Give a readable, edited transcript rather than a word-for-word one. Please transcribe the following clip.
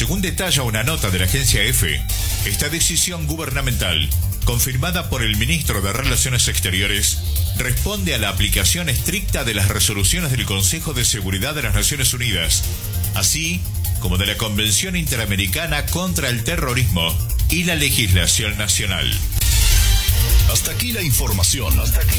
Según detalla una nota de la agencia EFE, esta decisión gubernamental, confirmada por el ministro de Relaciones Exteriores, responde a la aplicación estricta de las resoluciones del Consejo de Seguridad de las Naciones Unidas, así como de la Convención Interamericana contra el Terrorismo y la legislación nacional. Hasta aquí la información.